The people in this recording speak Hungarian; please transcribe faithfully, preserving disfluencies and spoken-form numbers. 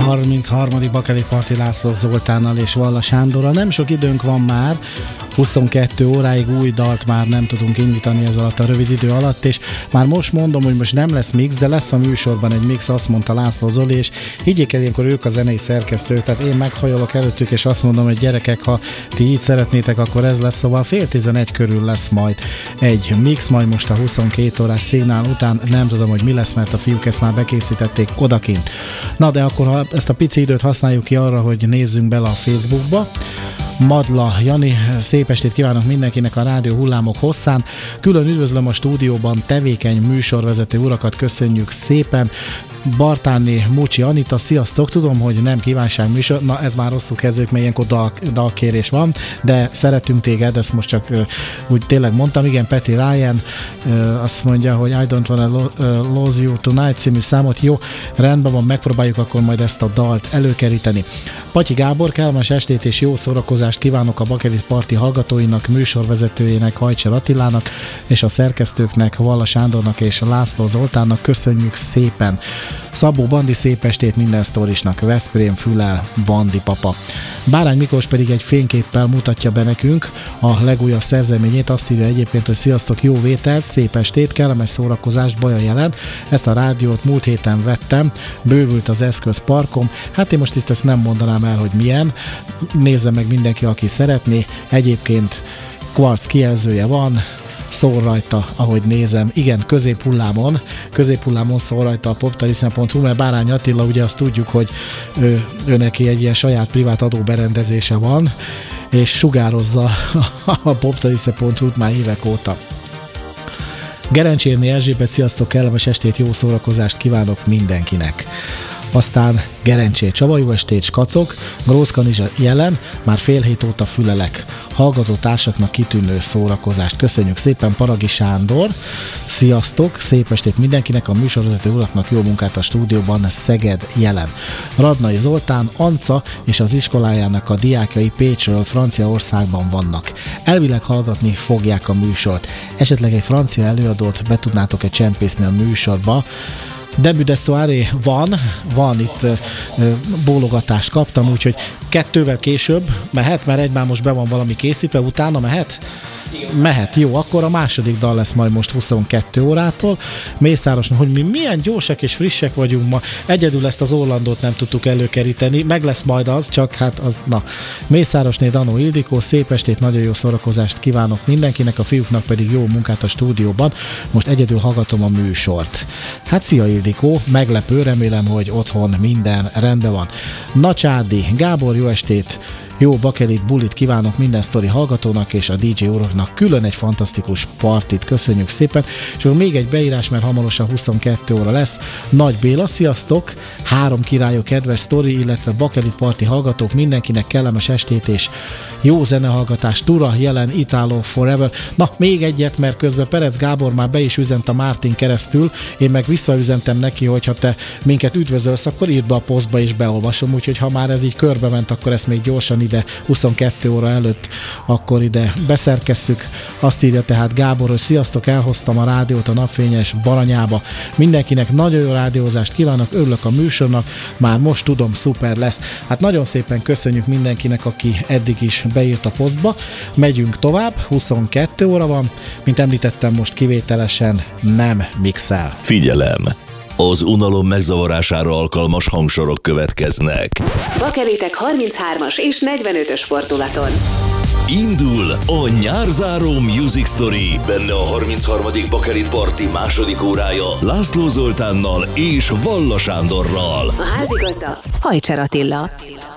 harmincharmadik Bakelit Party László Zoltánnal és Valla Sándorral. Nem sok időnk van már, huszonkettő óráig új dalt már nem tudunk indítani ez alatt a rövid idő alatt, és már most mondom, hogy most nem lesz mix, de lesz a műsorban egy mix, azt mondta László Zoli, és higgyék el, ilyenkor ők a zenei szerkesztők, tehát én meghajolok előttük, és azt mondom, hogy gyerekek, ha ti így szeretnétek, akkor ez lesz, szóval fél tizenegy körül lesz majd egy mix, majd most a huszonkét órás szignál után nem tudom, hogy mi lesz, mert a fiúk ezt már bekészítették odakint. Na de akkor ha ezt a pici időt használjuk ki arra, hogy nézzünk bele a Facebookba. Madla Jani, szép estét kívánok mindenkinek a rádió hullámok hosszán. Külön üdvözlöm a stúdióban tevékeny műsorvezető urakat, köszönjük szépen. Bartáni Mucsi Anita, sziasztok, tudom, hogy nem kívánság műsor, na ez már rosszul kezdők, mert ilyenkor dal, dalkérés van, de szeretünk téged, ezt most csak uh, úgy tényleg mondtam. Igen, Peti Ryan uh, azt mondja, hogy I don't wanna lo- uh, lose you tonight című számot, jó, rendben van, megpróbáljuk akkor majd ezt a dalt előkeríteni. Patyi Gábor, kellemes estét és jó szórakozást kívánok a Bakelit Party hallgatóinak, műsorvezetőjének, Hajcser Attilának és a szerkesztőknek, Valla Sándornak és László Zoltánnak, köszönjük szépen. Szabó Bandi, szép estét minden sztorisnak, Veszprém Fülel Bandi papa. Bárány Miklós pedig egy fényképpel mutatja be nekünk a legújabb szerzeményét, azt írja egyébként, hogy sziasztok, jó vételt, szép estét, kellemes szórakozást, Baja jelen. Ezt a rádiót múlt héten vettem, bővült az eszközparkom, hát én most ezt, ezt nem mondanám el, hogy milyen, nézze meg mindenki, aki szeretné, egyébként kvarc kijelzője van, szól rajta, ahogy nézem. Igen, középhullámon, középhullámon szól rajta a poptariszna pont hu, mert Bárány Attila, ugye azt tudjuk, hogy ő, ő neki egy ilyen saját privát adóberendezése van, és sugározza a poptariszna pont hu-t már évek óta. Gerencsérné Erzsébet, sziasztok, kellemes estét, jó szórakozást kívánok mindenkinek. Aztán Gerencsé Csaba, jó estét, skacok, Grósz Kanizsa jelen, már fél hét óta fülelek. Hallgató társaknak kitűnő szórakozást. Köszönjük szépen, Paragi Sándor, sziasztok, szép estét mindenkinek, a műsorvezető uraknak jó munkát a stúdióban, Szeged jelen. Radnai Zoltán, Anca és az iskolájának a diákjai Pécsről, Franciaországban vannak. Elvileg hallgatni fogják a műsort. Esetleg egy francia előadót be tudnátok-e csempészni a műsorba? Debut de soirée van, van itt uh, bólogatást kaptam, úgyhogy kettővel később mehet, mert egymár most be van valami készítve, utána mehet? Mehet, jó, akkor a második dal lesz majd most huszonkettő órától. Mészárosnak, hogy mi milyen gyorsak és frissek vagyunk ma, egyedül ezt az Orlandót nem tudtuk előkeríteni, meg lesz majd az, csak hát az, na. Mészárosné Danó Ildikó, szép estét, nagyon jó szórakozást kívánok mindenkinek, a fiúknak pedig jó munkát a stúdióban, most egyedül hallgatom a műsort. Hát szia Ildikó, meglepő, remélem, hogy otthon minden rendben van. Nacsádi Gábor, jó estét, jó Bakelit bulit kívánok minden sztori hallgatónak és a dé dzsé úroknak, külön egy fantasztikus partit, köszönjük szépen. És akkor még egy beírás, mert hamarosan huszonkettő óra lesz. Nagy Béla, sziasztok! Három királyok, kedves sztori, illetve Bakelit Party hallgatók, mindenkinek kellemes estét és jó zenehallgatás, Tura jelen, Italo Forever. Na, még egyet, mert közben Perec Gábor már be is üzent a Mártin keresztül, én meg visszaüzentem neki, hogy ha te minket üdvözölsz, akkor írd be a posztba és beolvasom, úgyhogy ha már ez így körbe ment, akkor ezt még gyorsan ide huszonkettő óra előtt akkor ide beszerkesszük. Azt írja tehát Gábor, hogy sziasztok, elhoztam a rádiót a napfényes Baranyába. Mindenkinek nagyon jó rádiózást kívánok, örülök a műsornak, már most tudom, szuper lesz. Hát nagyon szépen köszönjük mindenkinek, aki eddig is beírt a posztba. Megyünk tovább, huszonkettő óra van, mint említettem, most kivételesen nem mixel. Figyelem! Az unalom megzavarására alkalmas hangsorok következnek. Bakelitek harminchármas és negyvenötös fordulaton. Indul a nyárzáró Music Story, benne a harmincharmadik Bakelit Party második órája László Zoltánnal és Valla Sándorral. A házigazda Hajcser Attila.